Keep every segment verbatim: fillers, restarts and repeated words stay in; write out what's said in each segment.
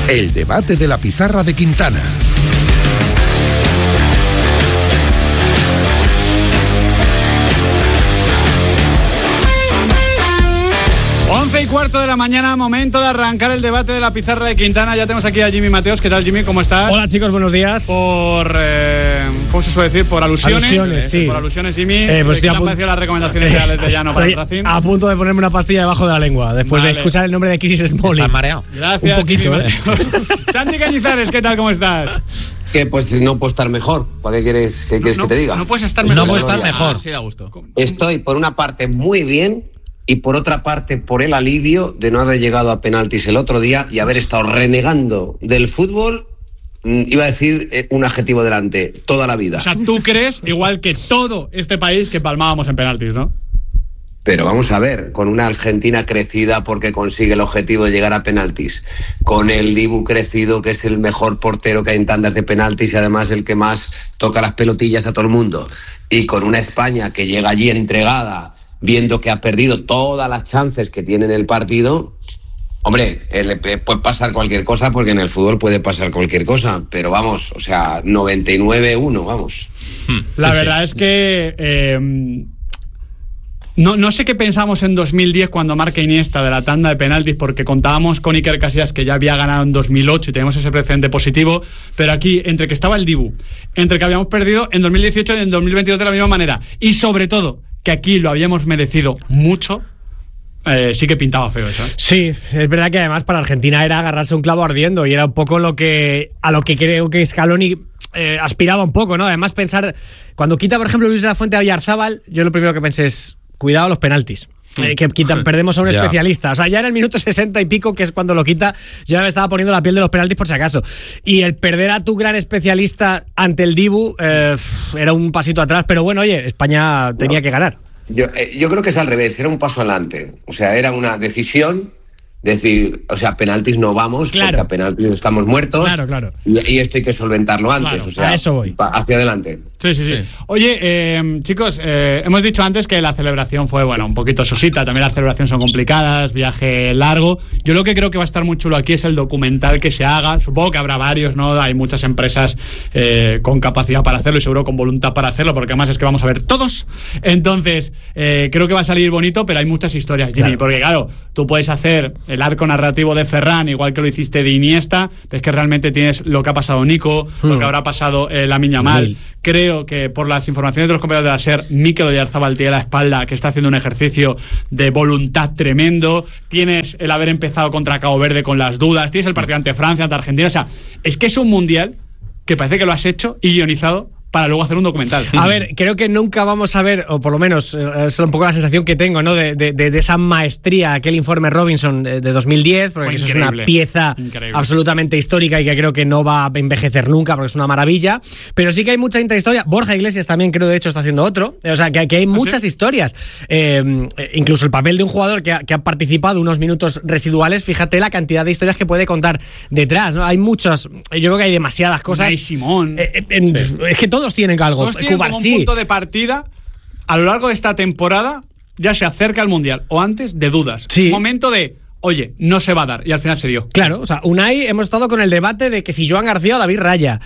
El debate de la pizarra de Quintana. once y cuarto de la mañana, momento de arrancar el debate de la pizarra de Quintana. Ya tenemos aquí a Jimmy Mateos. ¿Qué tal, Jimmy? ¿Cómo estás? Hola, chicos, buenos días. Por, eh, ¿cómo se suele decir? Por alusiones. Alusiones, eh, sí. Por alusiones, Jimmy. Eh, pues ¿Qué te apunt- han parecido las recomendaciones reales de Llano para el Racing? A punto de ponerme una pastilla debajo de la lengua, después Vale. de escuchar el nombre de Chris Smalling. ¿Estás mareado? Gracias, Un poquito, Jimmy ¿eh? Mateos. Santi Cañizares, ¿qué tal? ¿Cómo estás? Que pues no puedo estar mejor. ¿Para qué quieres, qué quieres no, que te diga? No puedes estar Pues mejor. No puede estar ya. mejor. Sí, da gusto. Estoy por una parte muy bien y por otra parte por el alivio de no haber llegado a penaltis el otro día y haber estado renegando del fútbol. mm, Iba a decir eh, un adjetivo delante, toda la vida. O sea, tú crees, igual que todo este país, que palmábamos en penaltis, ¿no? Pero vamos a ver, con una Argentina crecida porque consigue el objetivo de llegar a penaltis, con el Dibu crecido que es el mejor portero que hay en tandas de penaltis y además el que más toca las pelotillas a todo el mundo, y con una España que llega allí entregada, viendo que ha perdido todas las chances que tiene en el partido. Hombre, eh, le puede pasar cualquier cosa porque en el fútbol puede pasar cualquier cosa, pero vamos, o sea, noventa y nueve uno, vamos. La Sí, verdad sí. es que eh, no, no sé qué pensamos en dos mil diez cuando marca Iniesta de la tanda de penaltis, porque contábamos con Iker Casillas, que ya había ganado en dos mil ocho y teníamos ese precedente positivo, pero aquí, entre que estaba el Dibu, entre que habíamos perdido en dos mil dieciocho y en dos mil veintidós de la misma manera, y sobre todo que aquí lo habíamos merecido mucho, eh, sí que pintaba feo eso, ¿eh? Sí, es verdad que además para Argentina era agarrarse un clavo ardiendo y era un poco lo que a lo que creo que Scaloni eh, aspiraba un poco, ¿no? Además pensar, cuando quita por ejemplo Luis de la Fuente a Oyarzábal, yo lo primero que pensé es, cuidado los penaltis. Eh, que quitan, perdemos a un Ya. especialista. O sea, ya en el minuto sesenta y pico, que es cuando lo quita, yo ya me estaba poniendo la piel de los penaltis por si acaso. Y el perder a tu gran especialista ante el Dibu eh, era un pasito atrás. Pero bueno, oye, España tenía No. que ganar. Yo, eh, yo creo que es al revés, era un paso adelante. O sea, era una decisión, decir, o sea, penaltis no vamos, Claro. porque a penaltis estamos muertos. Claro, claro. Y, y esto hay que solventarlo antes, Claro, o sea, a eso voy. pa- hacia adelante. Sí, sí, sí. Sí. Oye, eh, chicos, eh, hemos dicho antes que la celebración fue, bueno, un poquito sosita. También las celebraciones son complicadas, viaje largo. Yo lo que creo que va a estar muy chulo aquí es el documental que se haga. Supongo que habrá varios, ¿no? Hay muchas empresas eh, con capacidad para hacerlo y seguro con voluntad para hacerlo, porque además es que vamos a ver todos. Entonces, eh, creo que va a salir bonito, pero hay muchas historias, Jimmy. Claro. Porque, claro, tú puedes hacer el arco narrativo de Ferran, igual que lo hiciste de Iniesta, pero es que realmente tienes lo que ha pasado Nico, lo Hmm. que habrá pasado eh, Lamine Yamal. Mil. Creo que por las informaciones de los compañeros de la SER, Mikel Oyarzabal tiene la espalda, que está haciendo un ejercicio de voluntad tremendo. Tienes el haber empezado contra Cabo Verde con las dudas. Tienes el partido ante Francia, ante Argentina. O sea, es que es un mundial que parece que lo has hecho y guionizado para luego hacer un documental. A ver, creo que nunca vamos a ver, o por lo menos eh, es un poco la sensación que tengo, ¿no? De, de, de esa maestría, aquel informe Robinson de, de dos mil diez, porque Fue eso es increíble, una pieza increíble. absolutamente histórica y que creo que no va a envejecer nunca, porque es una maravilla. Pero sí que hay mucha intrahistoria. Borja Iglesias también, creo, de hecho, está haciendo otro. O sea, que, que hay muchas sí? historias. Eh, eh, incluso el papel de un jugador que ha, que ha participado unos minutos residuales, fíjate la cantidad de historias que puede contar detrás, ¿no? Hay muchos, yo creo que hay demasiadas cosas. Unai Simón. Eh, eh, en- Es que todos tienen algo. Todos tienen como un Cubarsí. punto de partida a lo largo de esta temporada, ya se acerca al mundial o antes, de dudas. Sí. Un momento de, oye, no se va a dar, y al final se dio. Claro, o sea, Unai, hemos estado con el debate de que si Joan García o David Raya.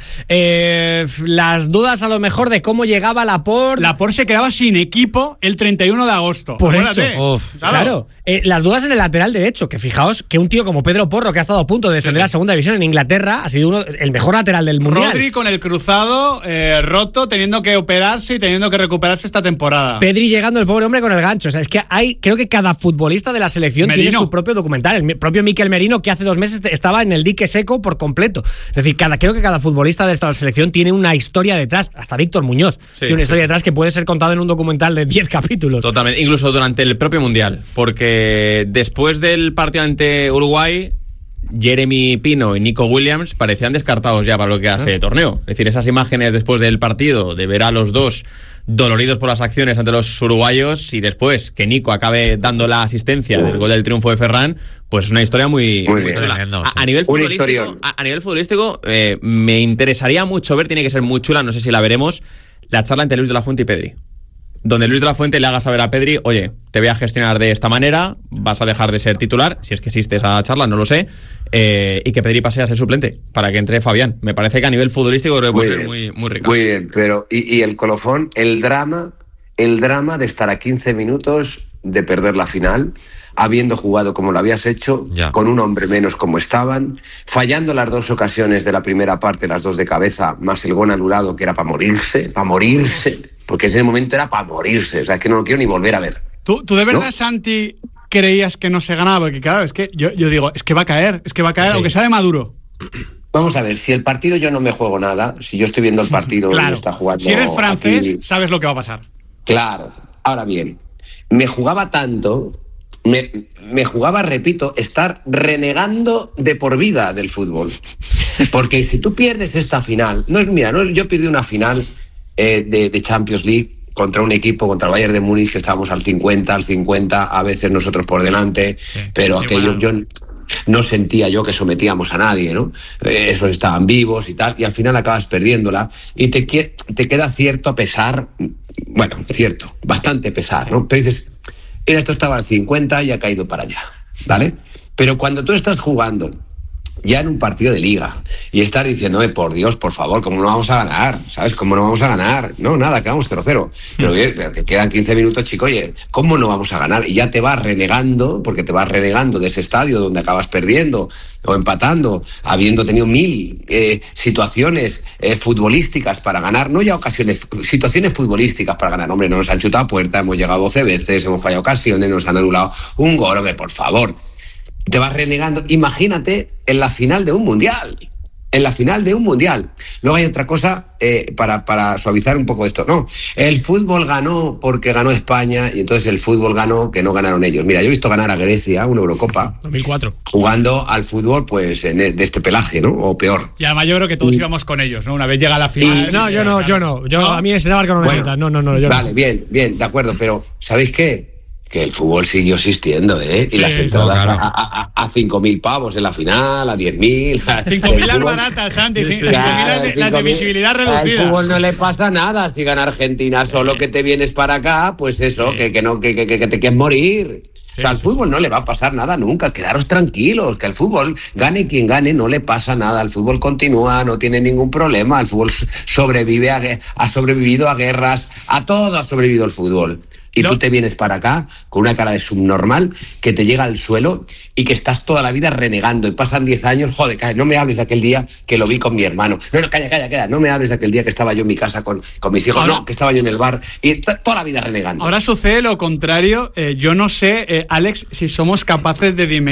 Eh, las dudas a lo mejor de cómo llegaba Laporte. Laporte se quedaba sin equipo el treinta y uno de agosto. Por Acuérdate. eso. Uf, Claro, Eh, las dudas en el lateral derecho, que fijaos que un tío como Pedro Porro, que ha estado a punto de descender a la segunda división en Inglaterra, ha sido uno, el mejor lateral del mundial. Rodri con el cruzado eh, roto, teniendo que operarse y teniendo que recuperarse esta temporada. Pedri llegando el pobre hombre con el gancho. O sea, es que hay, creo que cada futbolista de la selección Merino. tiene su propio documental. El mi- propio Mikel Merino, que hace dos meses estaba en el dique seco por completo. Es decir, cada, creo que cada futbolista de esta selección tiene una historia detrás. Hasta Víctor Muñoz tiene una historia detrás que puede ser contada en un documental de diez capítulos. Totalmente, incluso durante el propio Mundial, porque después del partido ante Uruguay, Jeremy Pino y Nico Williams parecían descartados ya para lo que hace torneo. Es decir, esas imágenes después del partido, de ver a los dos doloridos por las acciones ante los uruguayos y después que Nico acabe dando la asistencia del gol del triunfo de Ferran, pues es una historia muy, Muy muy bien. chula. Tremendo, A, sí. a nivel Un futbolístico, historión. a, a nivel futbolístico eh, me interesaría mucho ver, tiene que ser muy chula, no sé si la veremos, la charla entre Luis de la Fuente y Pedri. Donde Luis de la Fuente le haga saber a Pedri, oye, te voy a gestionar de esta manera, vas a dejar de ser titular, si es que existe esa charla, no lo sé, eh, y que Pedri pase a ser suplente para que entre Fabián. Me parece que a nivel futbolístico creo que puede ser muy, muy rico. Muy bien, pero y, y el colofón, el drama, el drama de estar a quince minutos de perder la final, habiendo jugado como lo habías hecho, ya. Con un hombre menos como estaban, fallando las dos ocasiones de la primera parte, las dos de cabeza, más el gol anulado, que era para morirse, para morirse, porque ese momento era para morirse, o sea, es que no lo quiero ni volver a ver. ¿Tú, tú de verdad, ¿no? Santi, creías que no se ganaba? Porque claro, es que yo, yo digo, es que va a caer, es que va a caer, sí. Aunque sea de Maduro. Vamos a ver, si el partido yo no me juego nada, si yo estoy viendo el partido claro. y está jugando... Si eres francés, aquí, sabes lo que va a pasar. Claro. Ahora bien, me jugaba tanto... Me, me jugaba, repito, estar renegando de por vida del fútbol. Porque si tú pierdes esta final, no es mira, no, yo perdí una final eh, de, de Champions League contra un equipo, contra el Bayern de Múnich, que estábamos al cincuenta, al cincuenta, a veces nosotros por delante, sí, pero aquello yo no sentía yo que sometíamos a nadie, ¿no? Eh, esos estaban vivos y tal, y al final acabas perdiéndola y te, te queda cierto pesar, bueno, cierto, bastante pesar, ¿no? Pero dices, esto estaba al cincuenta y ha caído para allá, ¿vale? Pero cuando tú estás jugando ya en un partido de liga y estás diciendo, eh, por Dios, por favor, ¿cómo no vamos a ganar? ¿Sabes? ¿Cómo no vamos a ganar? No, nada, quedamos cero cero. Pero oye, te quedan quince minutos, chico, oye, ¿cómo no vamos a ganar? Y ya te vas renegando, porque te vas renegando de ese estadio donde acabas perdiendo o empatando, habiendo tenido mil eh, situaciones eh, futbolísticas para ganar, no ya ocasiones, situaciones futbolísticas para ganar. Hombre, no nos han chutado a puerta, hemos llegado doce veces, hemos fallado ocasiones, nos han anulado un gol, hombre, por favor. Te vas renegando. Imagínate en la final de un mundial. En la final de un mundial. Luego hay otra cosa eh, para, para suavizar un poco esto. No, el fútbol ganó porque ganó España y entonces el fútbol ganó que no ganaron ellos. Mira, yo he visto ganar a Grecia una Eurocopa. dos mil cuatro. Jugando al fútbol, pues, en, de este pelaje, ¿no? O peor. Y además yo creo que todos y... íbamos con ellos, ¿no? Una vez llega la final. Y... No, yo no, yo no. Yo, ¿no? A mí ese barco no me bueno, meta. No, no, no. Yo vale, no. bien, bien, de acuerdo. Pero, ¿sabéis qué? Que el fútbol siguió existiendo, ¿eh? Y sí, las entradas no, claro. a, a, a cinco mil pavos en la final, a diez mil. cinco mil las baratas, Santi. Sí, sí. cinco mil las de, las de visibilidad reducida. Al fútbol no le pasa nada si gana Argentina, solo que te vienes para acá, pues eso, sí. que, que, no, que, que, que te quieres morir. Sí, o sea, al sí, fútbol sí. no le va a pasar nada nunca, quedaros tranquilos, que al fútbol, gane quien gane, no le pasa nada, el fútbol continúa, no tiene ningún problema, el fútbol sobrevive, a, ha sobrevivido a guerras, a todo ha sobrevivido el fútbol. Y no. Tú te vienes para acá con una cara de subnormal que te llega al suelo y que estás toda la vida renegando y pasan diez años, joder, calla, no me hables de aquel día que lo vi con mi hermano, no, no, calla, calla, calla, no me hables de aquel día que estaba yo en mi casa con, con mis hijos, ahora, no, que estaba yo en el bar y t- toda la vida renegando. Ahora sucede lo contrario, eh, yo no sé, eh, Alex, si somos capaces de dimensionar